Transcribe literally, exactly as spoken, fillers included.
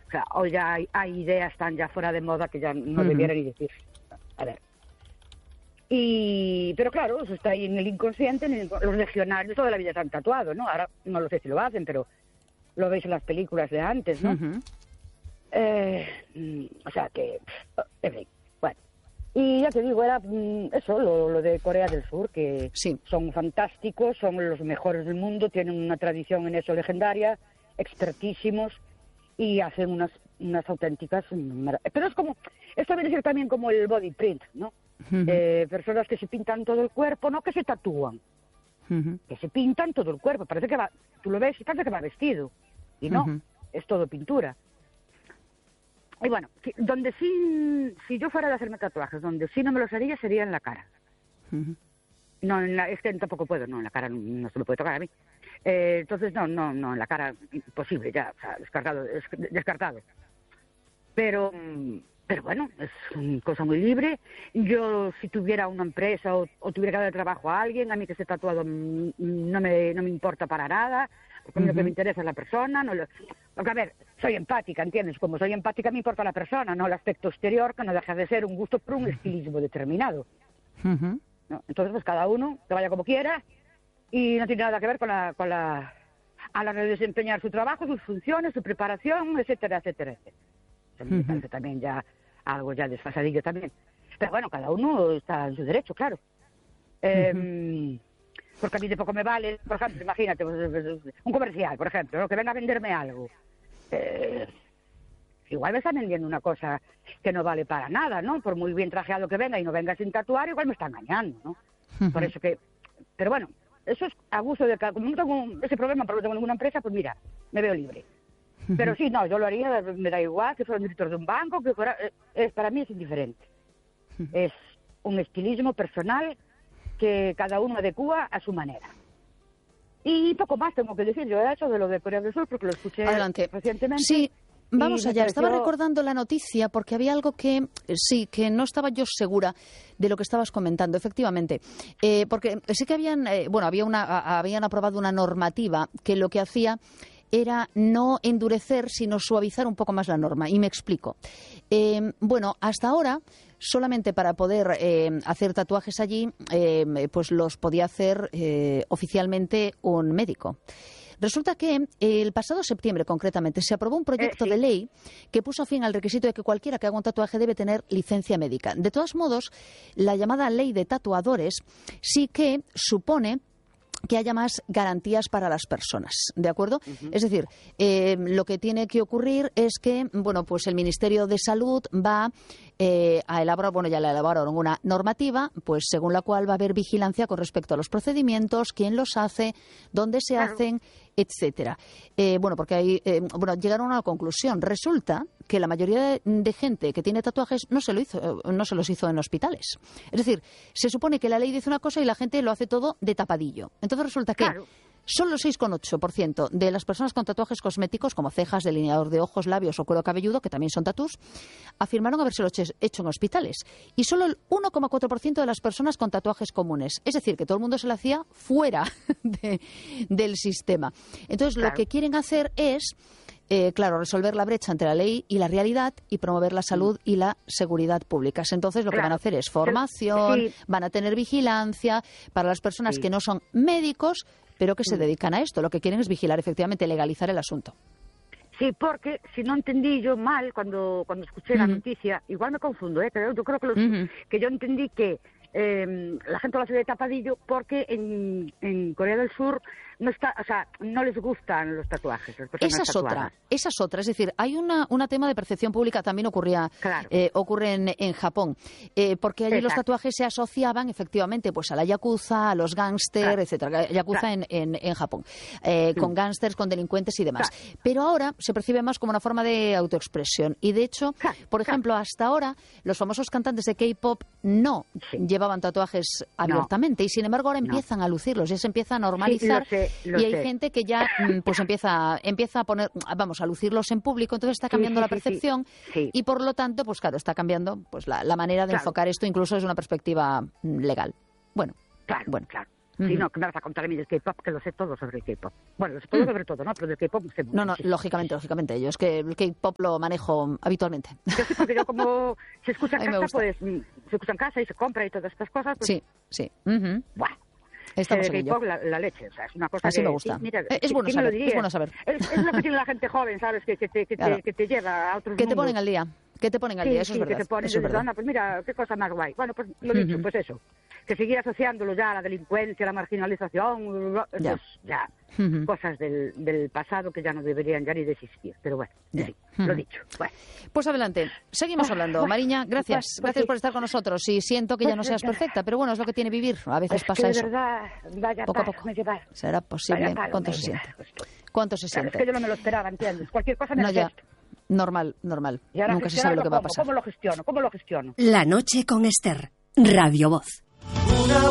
O sea, hoy ya hay, hay ideas tan ya fuera de moda que ya no uh-huh. debieran ni decir. A ver. Y, pero claro, eso está ahí en el inconsciente, en el, los legionarios toda la vida se han tatuado, ¿no? Ahora no lo sé si lo hacen, pero lo veis en las películas de antes, ¿no? Uh-huh. Eh, o sea que, en fin, bueno. Y ya te digo, era eso, lo, lo de Corea del Sur, que sí. son fantásticos, son los mejores del mundo, tienen una tradición en eso legendaria, expertísimos, y hacen unas, unas auténticas... Pero es como, esto viene a ser también como el body print, ¿no? Uh-huh. Eh, personas que se pintan todo el cuerpo, no que se tatúan, uh-huh. que se pintan todo el cuerpo, parece que va, tú lo ves y parece que va vestido, y no, uh-huh. es todo pintura. Y bueno, si, donde sí, si yo fuera de hacerme tatuajes, donde sí no me los haría sería en la cara. Uh-huh. No, en la, es que tampoco puedo, no, en la cara no, no se me puede tocar a mí. Eh, entonces, no, no, no, en la cara imposible, ya, o sea, descartado, des, descartado. Pero... Pero bueno, es una cosa muy libre. Yo, si tuviera una empresa o, o tuviera que dar trabajo a alguien, a mí que esté tatuado no me, no me importa para nada, porque uh-huh. lo que me interesa es la persona. No lo, porque, a ver, soy empática, ¿entiendes? Como soy empática, me importa la persona, no el aspecto exterior, que no deja de ser un gusto por un estilismo determinado. Uh-huh. ¿No? Entonces, pues cada uno que vaya como quiera y no tiene nada que ver con la... Con la a la hora de desempeñar su trabajo, sus funciones, su preparación, etcétera, etcétera, etcétera. Me parece uh-huh. también ya algo ya desfasadillo también. Pero bueno, cada uno está en su derecho, claro. Eh, uh-huh. Porque a mí de poco me vale, por ejemplo, imagínate, un comercial, por ejemplo, ¿no? Que venga a venderme algo. Eh, igual me están vendiendo una cosa que no vale para nada, ¿no? Por muy bien trajeado que venga y no venga sin tatuar, igual me está engañando, ¿no? Uh-huh. Por eso que... Pero bueno, eso es abuso de... Como no tengo ese problema porque no tengo ninguna empresa, pues mira, me veo libre. Pero sí, no, yo lo haría, me da igual que fuera un director de un banco, que fuera, es, para mí es indiferente. Es un estilismo personal que cada uno adecúa a su manera. Y poco más tengo que decir yo de eso, de lo de Corea del Sur, porque lo escuché Adelante. recientemente. Sí, vamos allá. Pareció... Estaba recordando la noticia porque había algo que, sí, que no estaba yo segura de lo que estabas comentando, efectivamente. Eh, porque sí que habían, eh, bueno, había una, habían aprobado una normativa que lo que hacía era no endurecer, sino suavizar un poco más la norma. Y me explico. Eh, bueno, hasta ahora, solamente para poder eh, hacer tatuajes allí, eh, pues los podía hacer eh, oficialmente un médico. Resulta que el pasado septiembre, concretamente, se aprobó un proyecto eh, sí. de ley que puso fin al requisito de que cualquiera que haga un tatuaje debe tener licencia médica. De todos modos, la llamada ley de tatuadores sí que supone que haya más garantías para las personas, ¿de acuerdo? Uh-huh. Es decir, eh, lo que tiene que ocurrir es que, bueno, pues el Ministerio de Salud va eh, a elaborar, bueno, ya la elaboraron una normativa, pues según la cual va a haber vigilancia con respecto a los procedimientos, quién los hace, dónde se claro. hacen, etcétera. Eh, bueno, porque ahí, eh, bueno, llegaron a una conclusión. Resulta que la mayoría de, de gente que tiene tatuajes no se lo hizo, no se los hizo en hospitales. Es decir, se supone que la ley dice una cosa y la gente lo hace todo de tapadillo. Entonces resulta que claro. solo el seis coma ocho por ciento de las personas con tatuajes cosméticos, como cejas, delineador de ojos, labios o cuero cabelludo, que también son tatús, afirmaron habérselo hecho en hospitales. Y solo el uno coma cuatro por ciento de las personas con tatuajes comunes. Es decir, que todo el mundo se lo hacía fuera de, del sistema. Entonces, claro. lo que quieren hacer es... Eh, claro, resolver la brecha entre la ley y la realidad y promover la salud y la seguridad públicas. Entonces, lo claro. que van a hacer es formación, sí. van a tener vigilancia para las personas sí. que no son médicos, pero que sí. se dedican a esto. Lo que quieren es vigilar, efectivamente, legalizar el asunto. Sí, porque si no entendí yo mal cuando cuando escuché uh-huh. la noticia, igual me confundo, ¿eh? Pero yo creo que, los, uh-huh. que yo entendí que eh, la gente lo hace de tapadillo porque en, en Corea del Sur no está, o sea, no les gustan los tatuajes. Esa es otra, esa es otra. Es decir, hay una una tema de percepción pública, también ocurría, claro. eh, ocurre en, en Japón, eh, porque allí Exacto. los tatuajes se asociaban efectivamente pues a la yakuza, a los gángsters, claro. etcétera. Yakuza claro. en, en, en Japón, eh, sí. con gángsters, con delincuentes y demás. Claro. Pero ahora se percibe más como una forma de autoexpresión. Y de hecho, claro. por ejemplo, claro. hasta ahora los famosos cantantes de K-pop no sí. llevaban tatuajes abiertamente no. y sin embargo ahora empiezan no. a lucirlos, ya se empieza a normalizar. Sí, Lo y hay sé. gente que ya pues empieza empieza a poner, vamos, a lucirlos en público, entonces está cambiando sí, sí, la percepción sí, sí. y por lo tanto, pues claro, está cambiando pues la, la manera de claro. enfocar esto incluso desde una perspectiva legal. Bueno, claro, bueno. claro. Si no, que me vas a contar a mí del K-pop, que lo sé todo sobre el K-pop. Bueno, lo sé todo sobre todo, ¿no? Pero del K-pop sé mucho. No, no, lógicamente, lógicamente. Yo es que el K-pop lo manejo habitualmente. Yo sí, porque yo como se escucha en casa, pues se escucha en casa y se compra y todas estas cosas. Pues, sí, sí. Uh-huh. Buah. Estamos el en ello. K-pop, la, la leche, o sea, es una cosa Así que... me gusta. Sí, mira, es, bueno saber, es bueno saber. Es, es lo que tiene la gente joven, ¿sabes? Que, que, te, que, claro. te, que te lleva a otros Que mundos. te ponen al día. Que te ponen al sí, día, eso sí, es verdad. Que te ponen, eso es verdad. No, pues mira, qué cosa más guay. Bueno, pues lo dicho, uh-huh. pues eso. Que seguir asociándolo ya a la delincuencia, a la marginalización, ya, pues, ya uh-huh. cosas del, del pasado que ya no deberían ya ni de existir. Pero bueno, sí, uh-huh. lo dicho. Bueno. Pues adelante, seguimos hablando. Bueno, Mariña, gracias. Pues, pues, gracias sí. por estar con nosotros. Y siento que pues, ya no seas perfecta, pero bueno, es lo que tiene vivir. A veces es pasa que de eso. verdad, vaya poco a poco. Me lleva. ¿Será posible? Palo, ¿Cuánto me se lleva. siente? ¿Cuánto se claro, siente? Es que yo no me lo esperaba, ¿entiendes? Cualquier cosa me no, lo ya. Normal, normal. Nunca se sabe lo que cómo, va a pasar. ¿Cómo lo gestiono? ¿Cómo lo gestiono? La noche con Esther. Radio Voz.